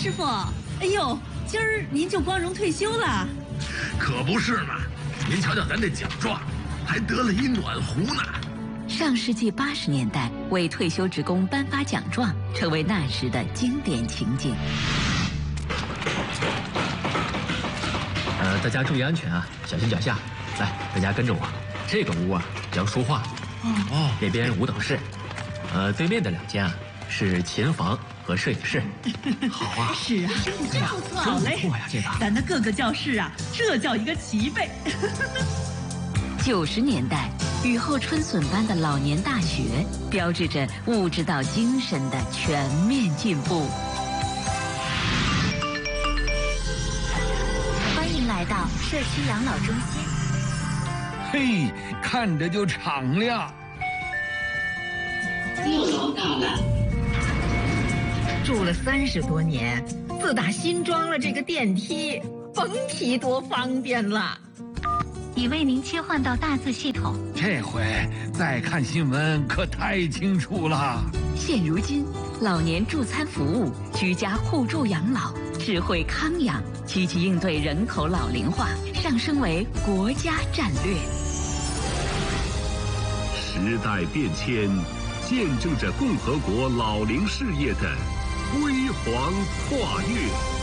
师傅。哎呦，今儿您就光荣退休了？ 可不是嘛！您瞧瞧咱这奖状，还得了一暖壶呢。 上世纪80年代，为退休职工颁发奖状，成为那时的经典情景。 大家注意安全啊，小心脚下。来，大家跟着我。这个屋啊叫书画，那边舞蹈室，对面的2间啊是琴房和摄影室。 好啊， 是啊，真不错，好嘞。 不错呀，这个咱的各个教室啊，这叫一个齐备。 90年代，雨后春笋般的老年大学，标志着物质到精神的全面进步。 欢迎来到社区养老中心。 嘿，看着就敞亮。 6楼到了。 住了30多年，自打新装了这个电梯，甭提多方便了。 已为您切换到大字系统。 这回再看新闻可太清楚了。 现如今，老年助餐服务、居家互助养老、智慧康养，积极应对人口老龄化，上升为国家战略。 时代变迁，见证着共和国老龄事业的辉煌跨越。